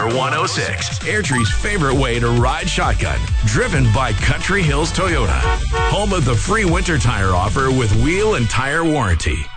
Power 106. Airdrie's favorite way to ride shotgun. Driven by Country Hills Toyota. Home of the free winter tire offer with wheel and tire warranty.